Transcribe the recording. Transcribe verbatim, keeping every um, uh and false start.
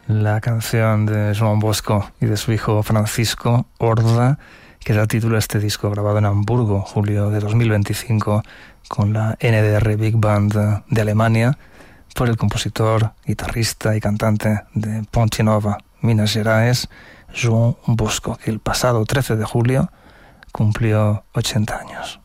la canción de Joan Bosco y de su hijo Francisco Horda, que da título a este disco grabado en Hamburgo, julio de dos mil veinticinco, con la N D R Big Band de Alemania, por el compositor, guitarrista y cantante de Ponte Nova, Minas Gerais, Joan Bosco, que el pasado trece de julio cumplió ochenta años.